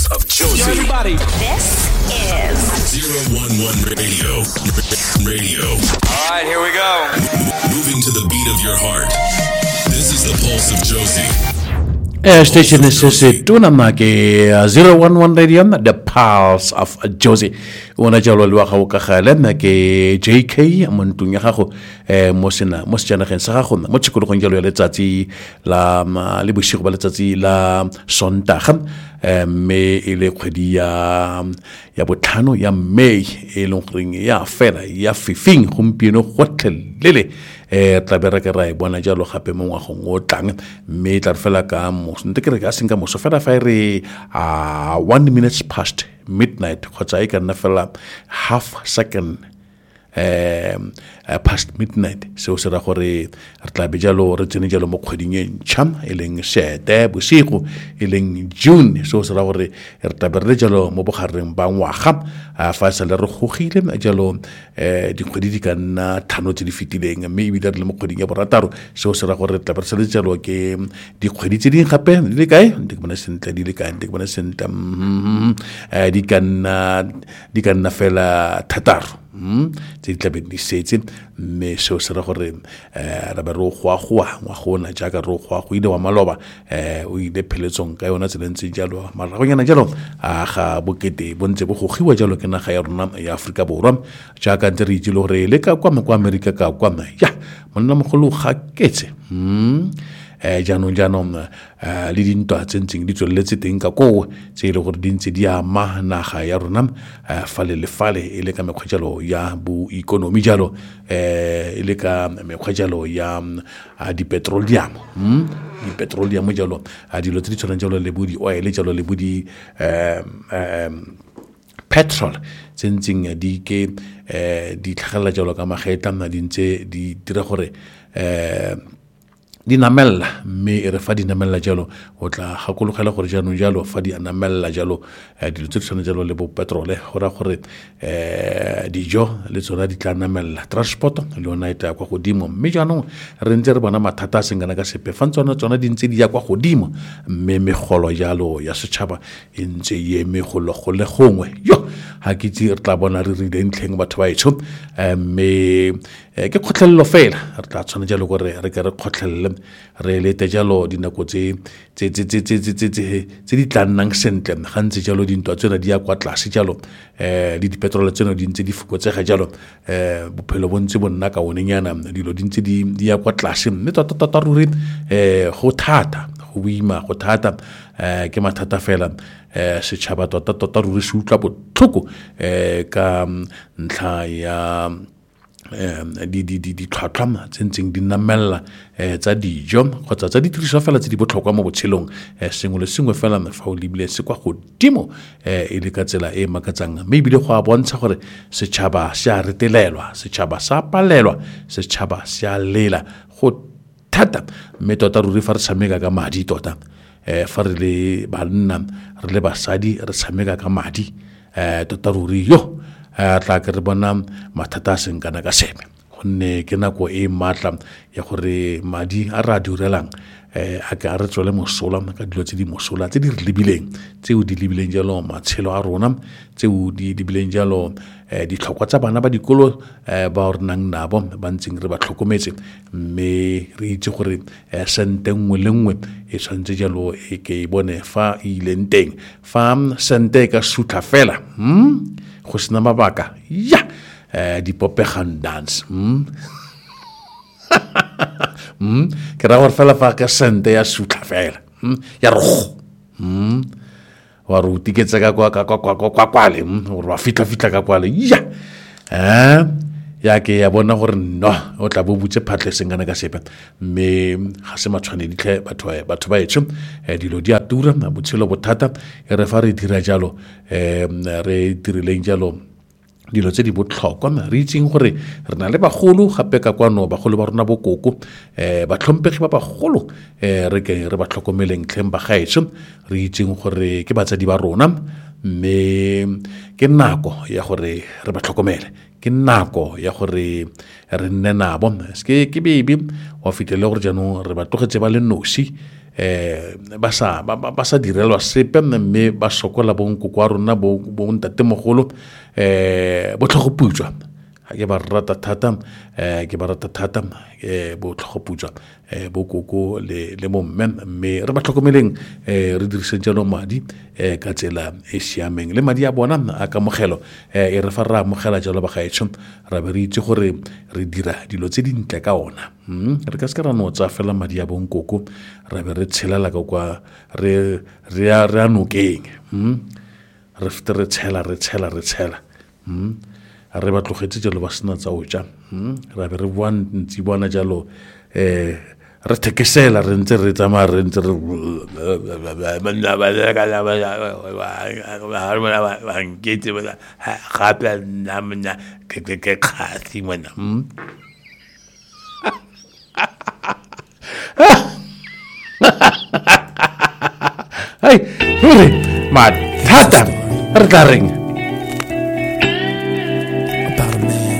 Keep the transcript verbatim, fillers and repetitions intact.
of Josie. Yo, everybody. This is zero one one Radio. Radio. All right, here we go. Moving to the beat of your heart. This is the Pulse of Josie. Uh, station is Tunamake zero one one Radio, the Pulse of Josie. Una jalo lwa ga o ka gale ke J K montung ya gago eh mo sena mo sejana gen sa gago mo tshikolo jalo ya letsatsi la le bosigo ba letsatsi la Sondag eh me ile kgwedi ya ya botlhano ya May e leng ring ya fela ya fifing gompieno gotlhelele eh tla bereka ra e bona jalo gape mo ngwagong o tlang me tla fela ka mo ntse ke re ka senka mo so fela fa re a one minutes past midnight kgotsa e ka nna fela half second um, uh, past midnight seo se ra gore re tla be jalo re tsene jalo mo kgweding e ntšha e leng sete bosigo e leng June seo se ra gore re tla be re jalo mo bogareng ba ngwaga a fa sa le re gogile jalo eh dikgwedi di ka nna thano tse di fetileng mme ebile re le mo kgweding ya borataro seo se ra gore re tla be re sale jalo ke dikgwedi tse di gape di le kae di bona sentle di le kae di bona sentle eh di ka nna di ka nna fela thataro mm tse di tlabe di setse mme seo se ra gore eh ra ba ro gwa gwa ngwa gona jaaka ro gwa go ile wa maloba eh o ile pheletsong ka yona tselentse jalo maragonyana jalo a ga bokete bontse bo gogiwa jalo ke naga ya rona ya Afrika Borwa jaaka ntse re itse le gore le ka kwa kwa America ka kwa ya monna mogolo ga ketse mm eh jaanong jaanong le dintwa tsentseng di tsweletse teng ka ko tse ile gore dintse di ama naga ya rona fale le fale ile ka mekgwejalo ya bu economy jalo eh ile ka mekgwejalo ya di petroleum hm di petroleum jalo a dilo tse di tshwanang jalo le bu di oil jalo le bu di um petrol tsentseng di ke eh di tlhagela jalo ka magetla na dintse di dira gore eh di namella me re fa di namella jalo o tla gakologela gore jaanong jalo fa di namella jalo di tse tsone jalo le bo petrole gora gore eh dijo le tsona di tla namella transport le ona ita kwa godimo mme jaanong re ntse re bona mathata a sengana ka sepe fa tsona tsona di ntse di ya kwa godimo mme megolo jalo ya setšhaba e ntse ye megolo go le gongwe yo ha ke tsi re tla bona re rile ntlheng batho ba etsho mme ke kgotlhelelo fela re tla tswana jalo gore re ke re kgotlhelele re le tejalo dinako tse tse tse tse tse tse tse di tlannang sentle gantse jalo dintwa tsena di ya kwa tlase jalo eh di petrol tseno di ntse di fokotsega jalo eh bophelo bontse bonna ka onenyana dilo di ntse di di ya kwa tlase mme tota tota ruri eh go thata go buima go thata eh ke mathata fela eh setšhaba tota tota ruri se utlwa botlhoko eh ka ntlha ya um di di di di tlhwatlhwa tsentseng di namella eh tsa dijo kgotsa tsa ditiriso fela tse di botlhokwa mo botshelong eh sengwe le sengwe fela fa o libile se kwa godimo eh e le ka tsela e makatsang mme ebile go a bontsha gore setšhaba se a retelelwa setšhaba sa palelwa setšhaba se a lela go thata mme tota ruri fa re tshameka ka madi tota eh fa re le banna re le basadi re tshameka ka madi eh tota ruri yo tla ke re bona mathata a seng kana ka sepe gonne ke nako e matla ya gore madi a ra durelang eh a ka re tswele mosola ka dilo tse di mosola tse di re lebileng tse o di lebileng jalo matshelo a rona tse o di lebileng jalo eh di tlhokwa tsa bana ba dikolo eh ba re nang nabo ba ntseng re ba tlhokometse mme re itse gore sente nngwe le nngwe e tshwantse jalo e ke bone fa ile nteng fa sente ka sutha fela hm go sena mabaka ya eh di popegan dance hm hm ke ra gore fela fa ka sente ya sutha fela hm ya ro hm wa ro tiketsa ka kwa kwa kwa kwa kwa le hm wa fitla fitla ka kwa le ya eh ya ke ya bona gore no o tla bo butse phatle sengana ka sepe mme ga se matshwane ditlhe batho batho ba etsho dilo di a tura botshelo bothata e re fa re dira jalo eh re dirileng jalo dilo tse di botlhokwa re itseng gore re na le bagolo gape ka kwano bagolo ba rona bokoko eh ba tlhompegi ba bagolo eh re ke re ba tlhokomeleng tlheng ba gaetso re itseng gore ke batsadi ba rona mme ke nako ya gore re ba tlhokomele ke nako ya gore re nne nabo ke ke bebe wa fitele gore jaanong re ba tlogetse ba le nosi eh ba sa ba sa direlwa sepe mme ba sokola bonkoko wa rona bo ntatemogolo eh bo tlhogoputswa ke ba rata thata eh ke ba rata thata eh bo tlhogoputswa eh bo koko le le bomme mme re ba tlhokomeleng eh re dirise jalo madi eh ka tsela e siameng le madi a bona a ka mogelo eh e re fa ra mogela jalo ba gaetsho ra be re itse gore re dira dilo tse dintle ka ona hm re ka se ra no tsa fela madi a bonkoko ra be re tshelela ka kwa re re re anokeng hm re fete re tshela re tshela re tshela hm re ba tlogetse jalo ba sena tsa o tja hm ra be re bua ntsi bona jalo eh re thekesela re ntse re tsamaya re ntse re banna ba ka la ba ba ngetse ba gape nna mna ke ke khasi mona hm hey hore mathata re tla reng about a man